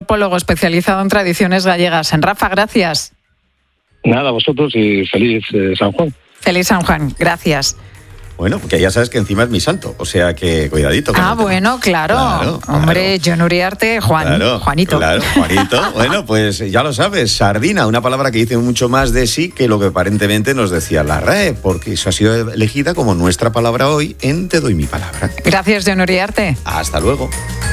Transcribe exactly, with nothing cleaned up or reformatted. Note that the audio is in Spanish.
antropólogo especializado en tradiciones gallegas. En Rafa, gracias. Nada, vosotros y feliz eh, San Juan. Feliz San Juan, gracias. Bueno, porque ya sabes que encima es mi santo, o sea que cuidadito. Ah, bueno, claro. claro Hombre, claro. Jon Uriarte, Juan, claro, Juanito. Claro, Juanito. Bueno, pues ya lo sabes, sardina, una palabra que dice mucho más de sí que lo que aparentemente nos decía la R A E, porque eso ha sido elegida como nuestra palabra hoy en Te doy mi palabra. Gracias, Jon Uriarte. Hasta luego.